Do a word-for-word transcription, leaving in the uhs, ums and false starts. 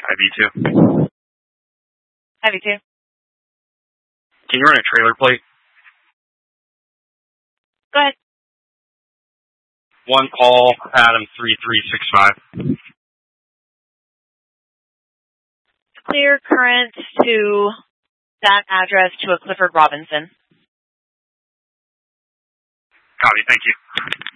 I V two. I V two. Can you run a trailer plate? Go ahead. One call, Adam three three six five. Clear current to that address to a Clifford Robinson. Copy, thank you.